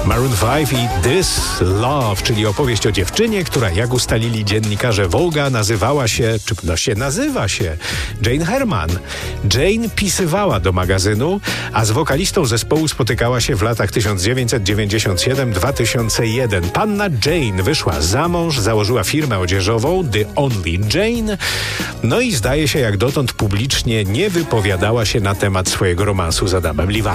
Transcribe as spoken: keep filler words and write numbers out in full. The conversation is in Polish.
Maroon pięć i This Love, czyli opowieść o dziewczynie, która, jak ustalili dziennikarze Vogue'a, nazywała się, czy no się nazywa się, Jane Herman. Jane pisywała do magazynu, a z wokalistą zespołu spotykała się w latach tysiąc dziewięćset dziewięćdziesiąt siedem do dwa tysiące jeden. Panna Jane wyszła za mąż, założyła firmę odzieżową The Only Jane, no i zdaje się, jak dotąd publicznie nie wypowiadała się na temat swojego romansu z Adamem Levi'em.